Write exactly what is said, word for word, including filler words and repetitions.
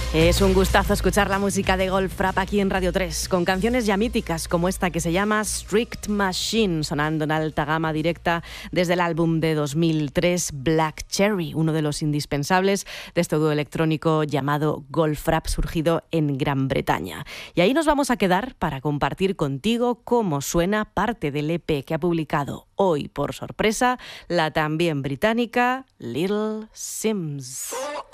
Es un gustazo escuchar la música de Goldfrapp aquí en Radio tres, con canciones ya míticas como esta que se llama Strict Machine, sonando en alta gama directa desde el álbum de dos mil tres Black Cherry, uno de los indispensables de este dúo electrónico llamado Goldfrapp, surgido en Gran Bretaña. Y ahí nos vamos a quedar para compartir contigo cómo suena parte del E P que ha publicado hoy, por sorpresa, la también británica Little Sims.